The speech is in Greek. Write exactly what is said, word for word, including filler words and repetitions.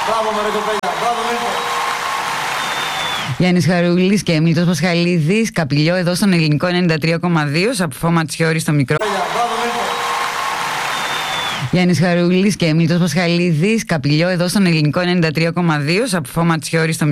Μπράβο, μωρέ κοπέλια. Μπράβο, Μίλτο. Γιάννης Χαρούλης και Μίλτος Πασχαλίδης, Καπηλιό εδώ στον Ελληνικό ενενήντα τρία κόμμα δύο, Σαπφό Ματσιόρη στο μικρό. Μπράβο, Μίλτο. Γιάννης Χαρούλης και Μίλτος Πασχαλίδης, Καπηλιό εδώ στον Ελληνικό ενενήντα τρία κόμμα δύο, Σαπφό Ματσιόρη στο